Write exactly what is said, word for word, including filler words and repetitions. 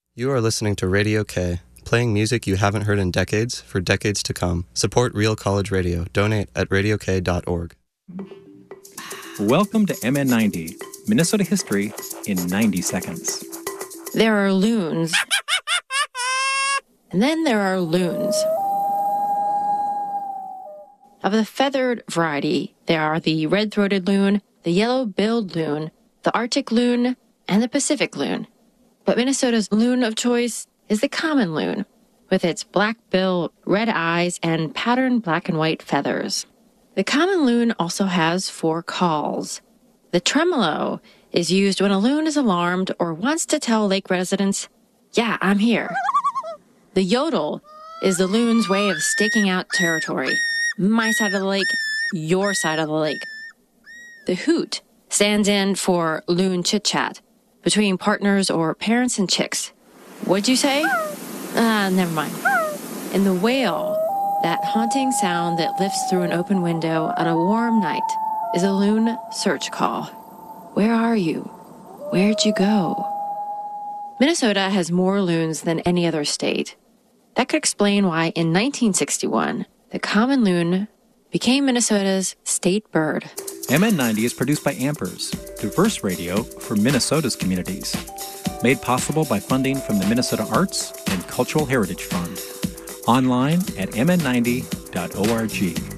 You are listening to Radio K, playing music you haven't heard in decades for decades to come. Support Real College Radio. Donate at radio k dot org. Welcome to M N ninety, Minnesota history in ninety seconds. There are loons. And then there are loons. Of the feathered variety, there are the red-throated loon, the yellow-billed loon, the Arctic loon, and the Pacific loon. But Minnesota's loon of choice is the common loon, with its black bill, red eyes, and patterned black and white feathers. The common loon also has four calls. The tremolo is used when a loon is alarmed or wants to tell lake residents, "Yeah, I'm here." The yodel is the loon's way of staking out territory. My side of the lake, your side of the lake. The hoot stands in for loon chit-chat between partners or parents and chicks. What'd you say? Ah, uh, never mind. And the wail, that haunting sound that lifts through an open window on a warm night, is a loon search call. Where are you? Where'd you go? Minnesota has more loons than any other state. That could explain why in nineteen sixty-one, the common loon became Minnesota's state bird. M N ninety is produced by Ampers, diverse radio for Minnesota's communities. Made possible by funding from the Minnesota Arts and Cultural Heritage Fund. Online at m n ninety dot org.